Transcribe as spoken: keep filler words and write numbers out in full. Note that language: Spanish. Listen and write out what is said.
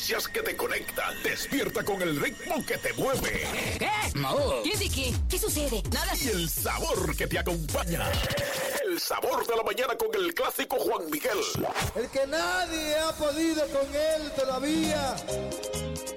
noticias que te conectan. Despierta con el ritmo que te mueve. ¿Qué? No. ¿Qué de qué? ¿Qué sucede? Nada. Y el sabor que te acompaña. El sabor de la mañana con el clásico Juan Miguel. El que nadie ha podido con él todavía.